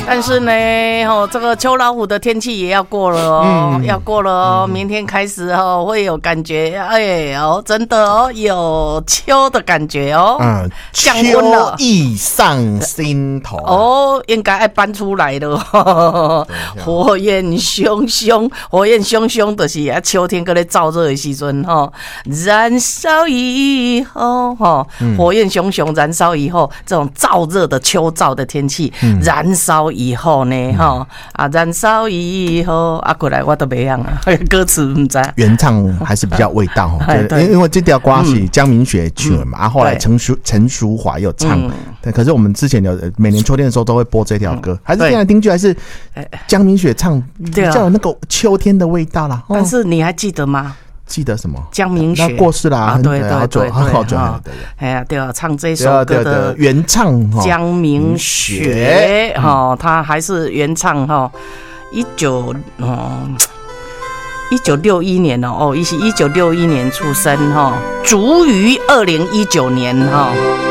但是呢，这个秋老虎的天气也要过了哦，要过了哦，明天开始哦，会有感觉，哎哦，真的哦，有秋的感觉哦，降温了， 秋意上心头哦，应该要搬出来了，火焰熊熊，火焰熊熊的是啊，秋天搁咧燥热的时阵哈，燃烧以后哈，火焰熊熊燃烧以后，这种燥热的秋燥的天气，燃烧以后呢哈啊，燃烧以后啊，过来我都没样啊，歌词不知道。 原唱还是比较味道哈，因为这条歌是江明雪曲嘛，啊，后来陈淑华又唱，对，可是我们之前有每年秋天的时候都会播这条歌，还是听来听去还是江明雪唱，比较有那个秋天的味道啦。 但是你还记得吗？ 记得什么？ 江明雪过世啦， 啊，对对对， 好久， 哎呀，对啊，唱这首歌的原唱江明雪哈，他还是原唱哈，1961年哦，1961年出生哈，卒于2019年哈。